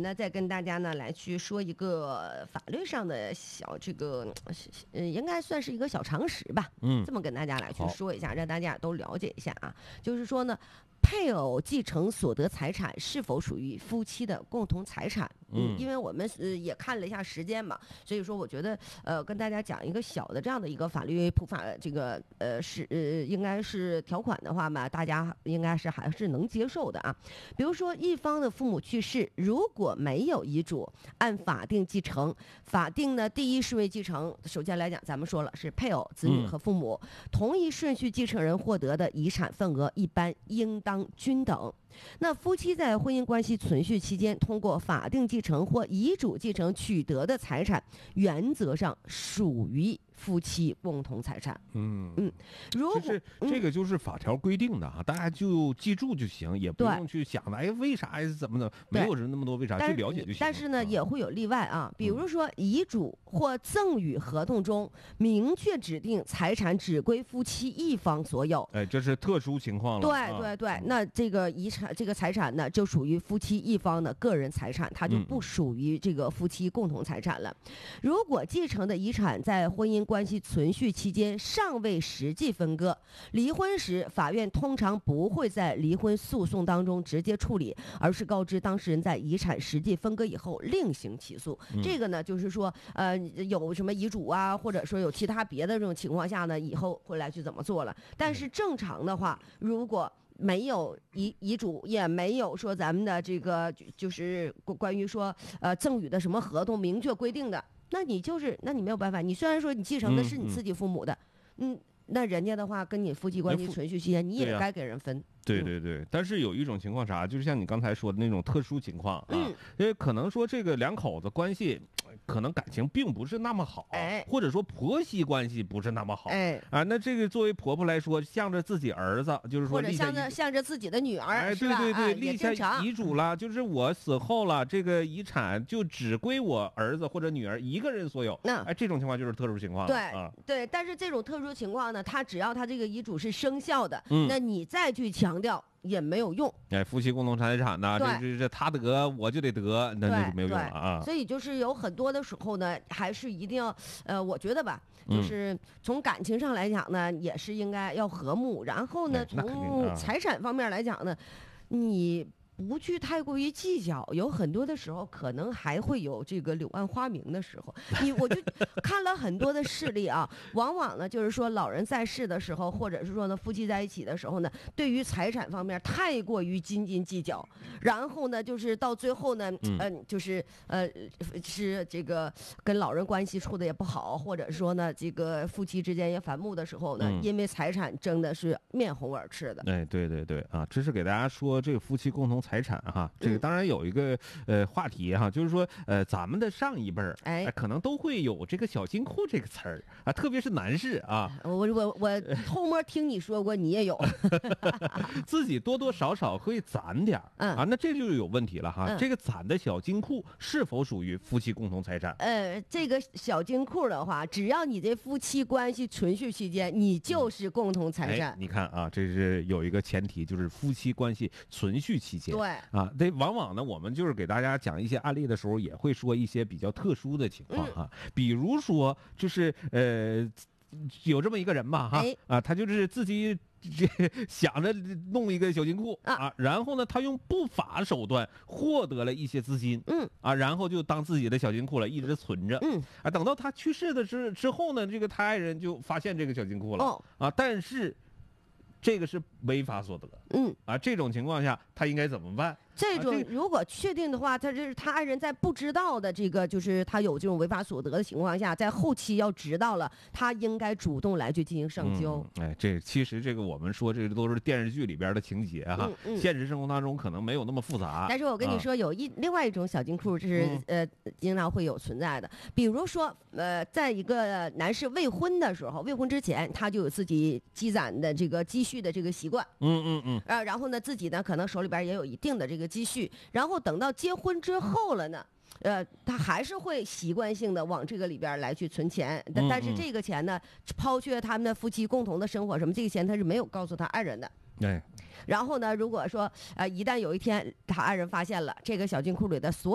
呢，再跟大家呢来去说一个法律上的小这个，应该算是一个小常识吧。这么跟大家来去说一下，让大家都了解一下啊。就是说呢，配偶继承所得财产是否属于夫妻的共同财产？因为我们也看了一下时间嘛，所以说我觉得跟大家讲一个小的这样的一个法律普法这个应该是条款的话嘛，大家应该是还是能接受的啊。比如说一方的父母去世，如果没有遗嘱，按法定继承，法定呢第一顺位继承，首先来讲咱们说了是配偶、子女和父母，同一顺序继承人获得的遗产份额一般应当均等。那夫妻在婚姻关系存续期间，通过法定继承或遗嘱继承取得的财产，原则上属于夫妻共同财产。如果这个就是法条规定的啊，大家就记住就行，也不用去想哎为啥呀怎么的，没有那么多为啥，去了解就行。 但是呢，也会有例外啊，比如说遗嘱或赠与合同中明确指定财产只归夫妻一方所有。 这是特殊情况了。 对，那这个这个财产呢，就属于夫妻一方的个人财产，它就不属于这个夫妻共同财产了。如果继承的遗产在婚姻关系存续期间尚未实际分割，离婚时法院通常不会在离婚诉讼当中直接处理，而是告知当事人在遗产实际分割以后另行起诉。这个呢，就是说有什么遗嘱啊，或者说有其他别的这种情况下呢，以后会来去怎么做了。但是正常的话，如果没有遗嘱，也没有说咱们的这个就是关于说赠与的什么合同明确规定的，那你没有办法。你虽然说你继承的是你自己父母的，那人家的话跟你夫妻关系存续期间，你也该给人分。 对，但是有一种情况啥，就是像你刚才说的那种特殊情况啊，因为可能说这个两口子关系可能感情并不是那么好，或者说婆媳关系不是那么好，那这个作为婆婆来说，向着自己儿子，就是说或者向着自己的女儿， 对，立下遗嘱了，就是我死后了，这个遗产就只归我儿子或者女儿一个人所有。这种情况就是特殊情况了。 对，但是这种特殊情况呢，只要他这个遗嘱是生效的，那你再去强调也没有用。 夫妻共同财产呢，这他得我就得得，那就没有用了啊。 所以就是有很多的时候呢，还是一定要我觉得吧，就是从感情上来讲呢，也是应该要和睦。然后呢，从财产方面来讲呢，你不去太过于计较，有很多的时候可能还会有这个柳暗花明的时候。我就看了很多的事例啊，往往呢就是说老人在世的时候，或者是说呢夫妻在一起的时候呢，对于财产方面太过于斤斤计较，然后呢就是到最后呢，就是是这个跟老人关系处的也不好，或者说呢这个夫妻之间也反目的时候呢，因为财产争的是面红耳赤的。 对啊，这是给大家说这个夫妻共同财产哈，这个当然有一个话题哈，就是说咱们的上一辈儿可能都会有这个小金库这个词儿啊，特别是男士啊。 我偷摸听你说过，你也有， 自己多多少少会攒点啊，那这就有问题了哈。这个攒的小金库是否属于夫妻共同财产？ 这个小金库的话，只要你这夫妻关系存续期间，你就是共同财产。 你看啊，这是有一个前提，就是夫妻关系存续期间。 对啊，往往呢，我们就是给大家讲一些案例的时候，也会说一些比较特殊的情况哈，比如说就是有这么一个人吧哈，他就是自己想着弄一个小金库啊，然后呢，他用不法手段获得了一些资金，然后就当自己的小金库了，一直存着，等到他去世的之后呢，这个他爱人就发现这个小金库了，但是这个是违法所得，这种情况下他应该怎么办？ 这种如果确定的话，他爱人在不知道的这个就是他有这种违法所得的情况下，在后期要知道了，他应该主动来去进行上交。 这其实这个我们说这都是电视剧里边的情节哈，现实生活当中可能没有那么复杂。 但是我跟你说，有另外一种小金库，这是经常会有存在的。比如说在一个男士未婚的时候，未婚之前他就有自己积攒的这个积蓄的这个习惯，然后呢自己呢可能手里边也有一定的这个积蓄，然后等到结婚之后了呢，他还是会习惯性的往这个里边来去存钱，但是这个钱呢，抛却他们的夫妻共同的生活什么，这个钱他是没有告诉他爱人的。然后呢，如果说一旦有一天他爱人发现了这个小金库里的所